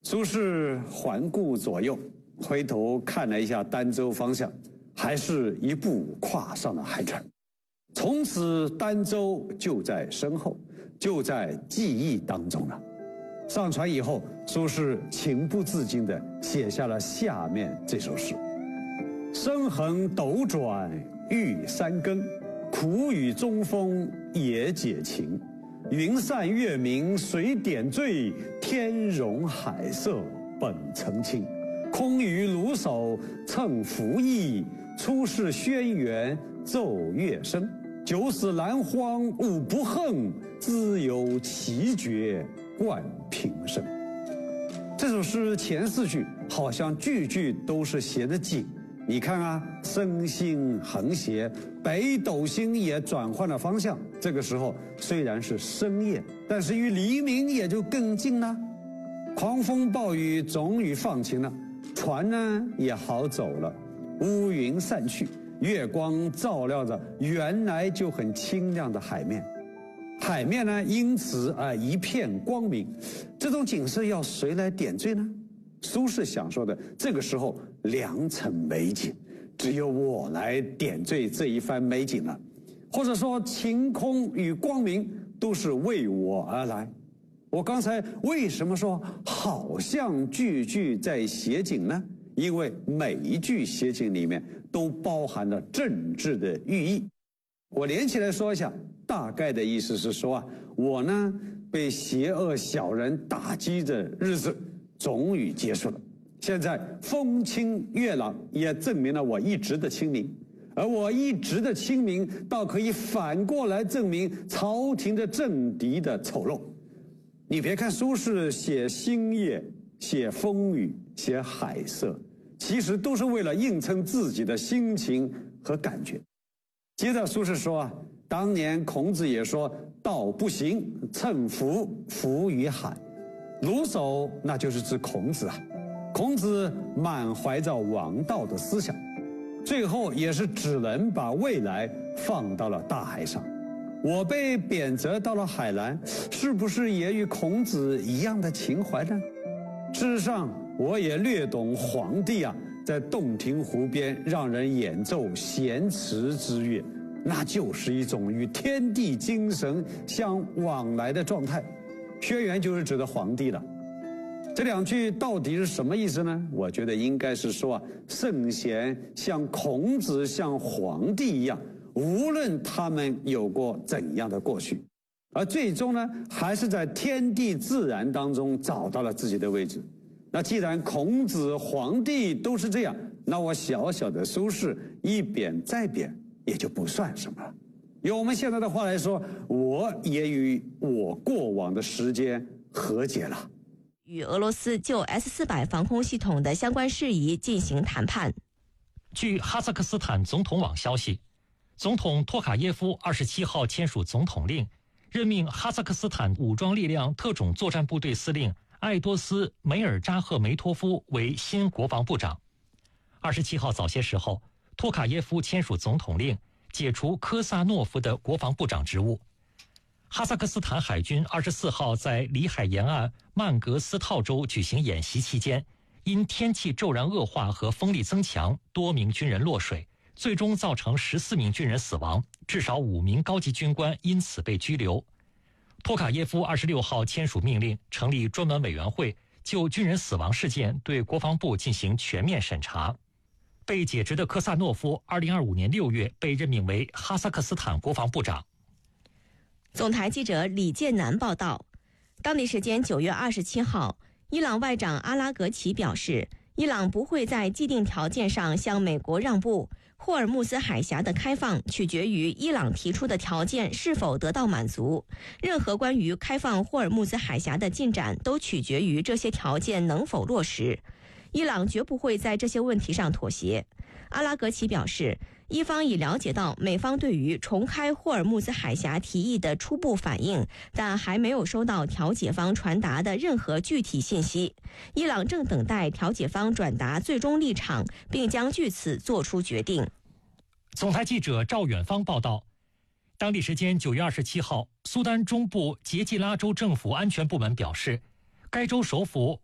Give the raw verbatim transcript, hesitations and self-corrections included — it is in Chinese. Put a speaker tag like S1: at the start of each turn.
S1: 苏轼环顾左右，回头看了一下儋州方向，还是一步跨上了海船。从此儋州就在身后，就在记忆当中了。上船以后，苏轼情不自禁地写下了下面这首诗：身横斗转欲三更，苦雨中风也解情。云散月明水点缀，天容海色本曾清。空余卢手乘浮翼，出世轩辕奏乐声。九死蓝荒吾不恨，自有奇绝冠平生。这首诗前四句好像句句都是写的景，你看啊，身心横斜，北斗星也转换了方向。这个时候虽然是深夜，但是与黎明也就更近了。狂风暴雨终于放晴了，船呢也好走了，乌云散去，月光照亮着原来就很清亮的海面，海面呢因此啊一片光明。这种景色要谁来点缀呢？苏轼想说的，这个时候良辰美景，只有我来点缀这一番美景了。或者说晴空与光明都是为我而来。我刚才为什么说好像句句在写景呢？因为每一句写景里面都包含了政治的寓意。我连起来说一下，大概的意思是说啊，我呢被邪恶小人打击的日子终于结束了，现在风清月朗，也证明了我一直的清明。而我一直的清明倒可以反过来证明朝廷的政敌的丑陋。你别看苏轼写星夜，写风雨，写海色，其实都是为了映衬自己的心情和感觉。接着苏轼说啊，当年孔子也说道不行，乘浮浮于海。卢叟那就是指孔子啊，孔子满怀着王道的思想，最后也是只能把未来放到了大海上。我被贬谪到了海南，是不是也与孔子一样的情怀呢？事实上，我也略懂黄帝啊在洞庭湖边让人演奏弦池之乐，那就是一种与天地精神相往来的状态。轩辕就是指的黄帝了。这两句到底是什么意思呢？我觉得应该是说啊，圣贤像孔子像黄帝一样，无论他们有过怎样的过去，而最终呢还是在天地自然当中找到了自己的位置。那既然孔子黄帝都是这样，那我小小的苏轼一贬再贬也就不算什么了。用我们现在的话来说，我也与我过往的时间和解了，
S2: 与俄罗斯就 S 四百 防空系统的相关事宜进行谈判。
S3: 据哈萨克斯坦总统网消息，总统托卡耶夫二十七号签署总统令，任命哈萨克斯坦武装力量特种作战部队司令艾多斯·梅尔扎赫梅托夫为新国防部长。二十七号早些时候，托卡耶夫签署总统令，解除科萨诺夫的国防部长职务。哈萨克斯坦海军二十四号在里海沿岸曼格斯套州举行演习期间，因天气骤然恶化和风力增强，多名军人落水，最终造成十四名军人死亡，至少五名高级军官因此被拘留。托卡耶夫二十六号签署命令，成立专门委员会，就军人死亡事件对国防部进行全面审查。被解职的科萨诺夫二零二五年六月被任命为哈萨克斯坦国防部长。
S2: 总台记者李建南报道，当地时间九月二十七号，伊朗外长阿拉格齐表示，伊朗不会在既定条件上向美国让步，霍尔木兹海峡的开放取决于伊朗提出的条件是否得到满足，任何关于开放霍尔木兹海峡的进展都取决于这些条件能否落实，伊朗绝不会在这些问题上妥协。阿拉格齐表示，伊方已了解到美方对于重开霍尔木兹海峡提议的初步反应，但还没有收到调解方传达的任何具体信息。伊朗正等待调解方转达最终立场，并将据此作出决定。
S3: 总台记者赵远芳报道，当地时间九月二十七号，苏丹中部杰季拉州政府安全部门表示，该州首府